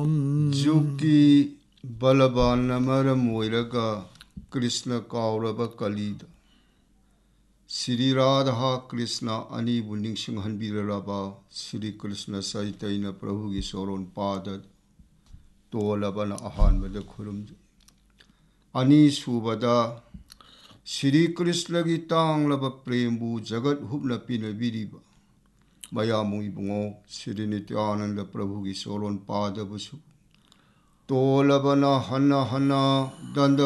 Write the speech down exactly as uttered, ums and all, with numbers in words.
जुकी बलबान मरम ओइरगा कृष्ण काउरब कलीद श्री राधा कृष्ण अनिबु निंसिंहनबिरबा श्री कृष्ण चैतन्य प्रभु की सोरोन पाद तोलबन अहानबद खुरुमजै अनि सुबदा श्री कृष्ण की तांगलब प्रेमबु जगत हुबन पिनबिरिबा मयामु इबुंगो श्री नित्यानंद प्रभु की सोरोन पादबसु तोलबन हन हन दंड